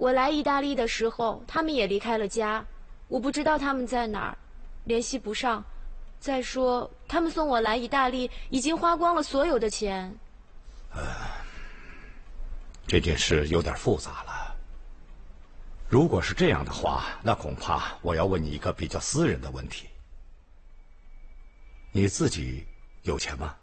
我来意大利的时候，他们也离开了家，我不知道他们在哪儿，联系不上。再说，他们送我来意大利，已经花光了所有的钱。 这件事有点复杂了。如果是这样的话，那恐怕我要问你一个比较私人的问题：你自己有钱吗？